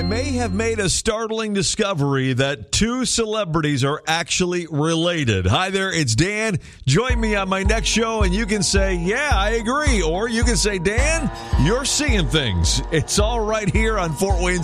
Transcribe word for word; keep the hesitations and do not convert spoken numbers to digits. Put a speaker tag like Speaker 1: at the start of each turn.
Speaker 1: may have made a startling discovery that two celebrities are actually related. Hi there, it's Dan. Join me on my next show and you can say, yeah, I agree. Or you can say, Dan, you're seeing things. It's all right here on Fort Wayne's